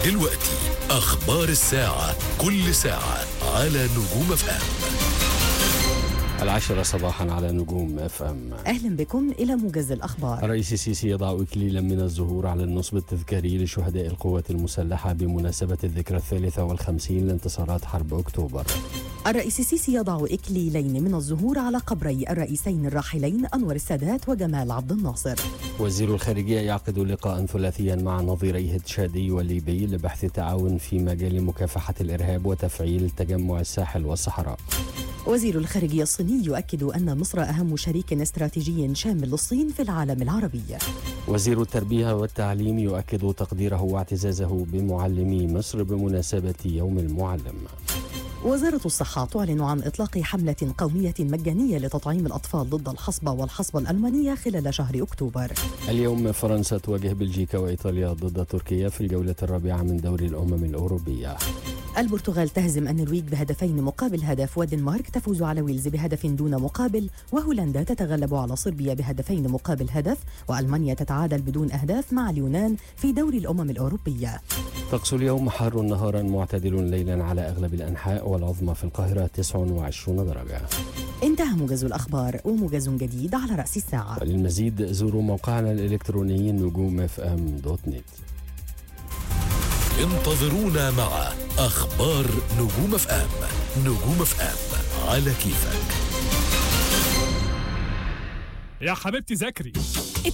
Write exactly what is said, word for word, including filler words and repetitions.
دلوقتي أخبار الساعة، كل ساعة على نجوم اف ام. العاشرة صباحا على نجوم اف ام. أهلا بكم إلى موجز الأخبار. الرئيس السيسي يضع إكليلا من الزهور على النصب التذكاري لشهداء القوات المسلحة بمناسبة الذكرى الثالثة والخمسين لانتصارات حرب أكتوبر. الرئيس السيسي يضع إكليلين من الزهور على قبري الرئيسين الراحلين أنور السادات وجمال عبد الناصر. وزير الخارجية يعقد لقاء ثلاثيا مع نظيريه التشادي والليبي لبحث التعاون في مجال مكافحة الإرهاب وتفعيل تجمع الساحل والصحراء. وزير الخارجية الصيني يؤكد أن مصر أهم شريك استراتيجي شامل للصين في العالم العربي. وزير التربية والتعليم يؤكد تقديره واعتزازه بمعلمي مصر بمناسبة يوم المعلم. وزارة الصحة تعلن عن إطلاق حملة قومية مجانية لتطعيم الأطفال ضد الحصبة والحصبة الألمانية خلال شهر أكتوبر. اليوم فرنسا تواجه بلجيكا وإيطاليا ضد تركيا في الجولة الرابعة من دوري الأمم الأوروبية. البرتغال تهزم النرويج بهدفين مقابل هدف، ودنمارك تفوز على ويلز بهدف دون مقابل، وهولندا تتغلب على صربيا بهدفين مقابل هدف، وألمانيا تتعادل بدون أهداف مع اليونان في دوري الأمم الأوروبية. طقس اليوم حار نهارا معتدل ليلا على أغلب الأنحاء، والعظمى في القاهرة تسعة وعشرين درجة. انتهى موجز الأخبار، وموجز جديد على رأس الساعة. وللمزيد زوروا موقعنا الإلكتروني نجوم اف ام دوت نت. انتظرونا مع أخبار نجوم اف ام. نجوم اف ام على كيفك. يا حبيبتي ذاكري.